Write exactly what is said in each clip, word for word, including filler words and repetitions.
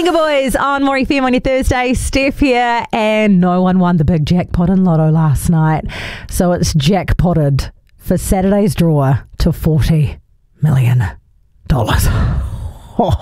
Venga Boys on More F M on your Thursday. Steph here, and no one won the big jackpot in Lotto last night. So it's jackpotted for Saturday's draw to forty million dollars. What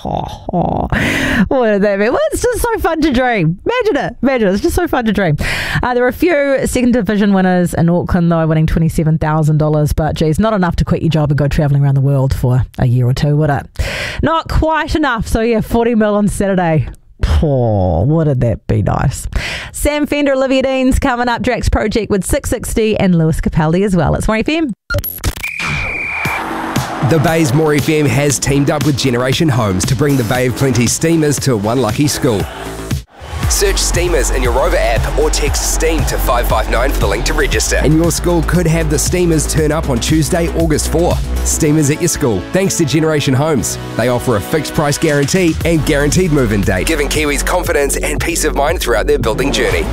did that mean? Well, it's just so fun to dream. Imagine it. Imagine it. It's just so fun to dream. Uh, there were a few second division winners in Auckland, though, winning twenty-seven thousand dollars. But, geez, not enough to quit your job and go travelling around the world for a year or two, would it? Not quite enough. So, yeah, forty mil on Saturday. Oh, wouldn't that be nice? Sam Fender, Olivia Dean's coming up. Drax Project with six sixty and Lewis Capaldi as well. It's More F M. The Bay's More F M has teamed up with Generation Homes to bring the Bay of Plenty Steamers to one lucky school. Search Steamers in your Rover app or text STEAM to five five nine for the link to register. And your school could have the Steamers turn up on Tuesday, August fourth. Steamers at your school, thanks to Generation Homes. They offer a fixed price guarantee and guaranteed move-in date, giving Kiwis confidence and peace of mind throughout their building journey.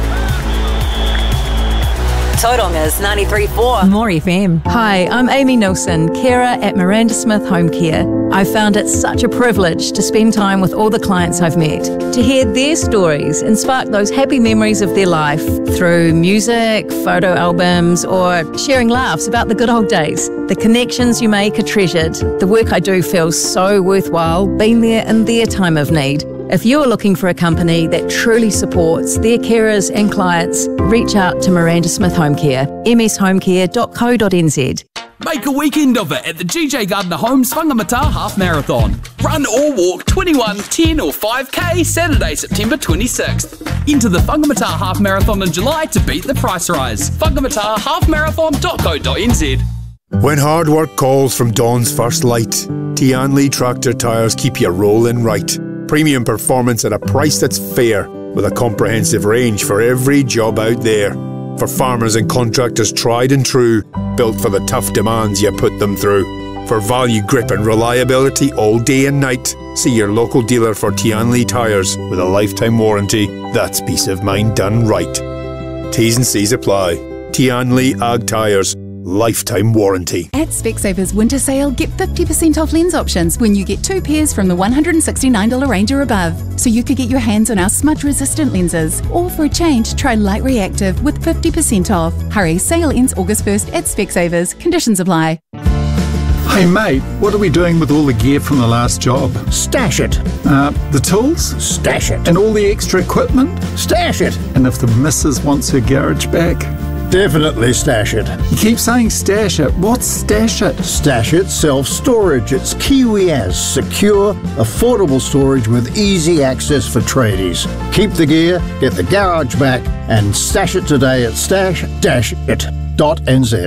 Tauranga ninety-three point four. More F M. Hi, I'm Amy Nilsson, carer at Miranda Smith Home Care. I found it such a privilege to spend time with all the clients I've met, to hear their stories and spark those happy memories of their life through music, photo albums, or sharing laughs about the good old days. The connections you make are treasured. The work I do feels so worthwhile, being there in their time of need. If you're looking for a company that truly supports their carers and clients, reach out to Miranda Smith Home Care, m s home care dot co dot n z. Make a weekend of it at the G J Gardner Homes Whangamata Half Marathon. Run or walk twenty-one, ten or five K Saturday, September twenty-sixth. Enter the Whangamata Half Marathon in July to beat the price rise. whangamata half marathon dot co dot n z. When hard work calls from dawn's first light, Tian Lee tractor tyres keep you rolling right. Premium performance at a price that's fair, with a comprehensive range for every job out there. For farmers and contractors tried and true, built for the tough demands you put them through. For value, grip and reliability all day and night, see your local dealer for Tian Lee tyres with a lifetime warranty. That's peace of mind done right. T's and C's apply. Tian Lee Ag Tyres. Lifetime warranty. At Specsavers Winter Sale, get fifty percent off lens options when you get two pairs from the one hundred sixty-nine dollars range or above. So you could get your hands on our smudge-resistant lenses. Or for a change, try Light Reactive with fifty percent off. Hurry, sale ends August first at Specsavers. Conditions apply. Hey mate, what are we doing with all the gear from the last job? Stash it. Uh, the tools? Stash it. And all the extra equipment? Stash it. And if the missus wants her garage back? Definitely stash it. You keep saying stash it. What's stash it? Stash it self-storage. It's Kiwiaz, secure, affordable storage with easy access for tradies. Keep the gear, get the garage back, and stash it today at stash dash it dot n z.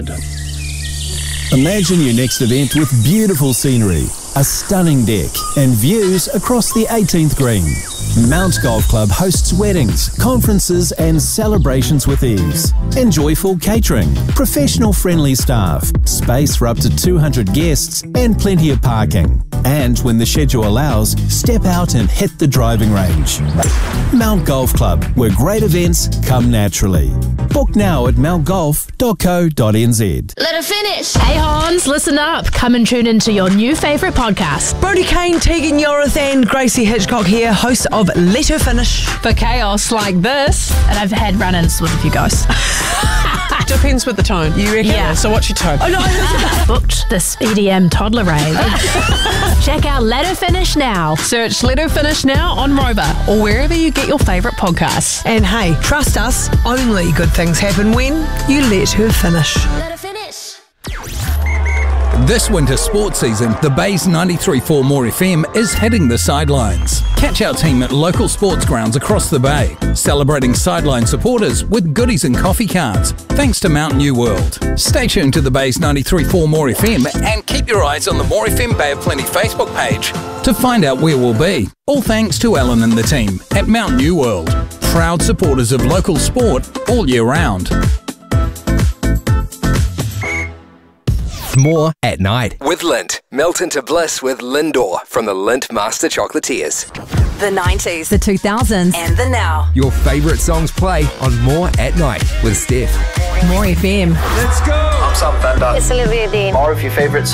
Imagine your next event with beautiful scenery, a stunning deck, and views across the eighteenth green. Mount Golf Club hosts weddings, conferences and celebrations with ease. Enjoy full catering, professional friendly staff, space for up to two hundred guests and plenty of parking. And when the schedule allows, step out and hit the driving range. Mount Golf Club, where great events come naturally. Book now at mount golf dot co dot n z. Let her finish. Hey Hans, listen up. Come and tune into your new favourite podcast. Brody Kane, Tegan Yorith and Gracie Hitchcock here, hosts of Let Her Finish. For chaos like this. And I've had run-ins with a few guys. Depends with the tone. You reckon? Yeah. So what's your tone? Oh, no. Booked this E D M toddler rave. Check out Let Her Finish now. Search Let Her Finish now on Rover or wherever you get your favourite podcasts. And hey, trust us, only good things happen when you let her finish. Let her finish. This winter sports season, the Bay's ninety-three point four More F M is hitting the sidelines. Catch our team at local sports grounds across the Bay, celebrating sideline supporters with goodies and coffee cards, thanks to Mount New World. Stay tuned to the Bay's ninety-three point four More F M and keep your eyes on the More F M Bay of Plenty Facebook page to find out where we'll be. All thanks to Alan and the team at Mount New World, proud supporters of local sport all year round. More at night with Lindt. Melt into bliss with Lindor from the Lindt Master Chocolatiers. The nineties, the two thousands, and the now. Your favourite songs play on More at Night with Steph. More F M. Let's go! I'm Sam Fender. It's Olivia Dean. More of your favourite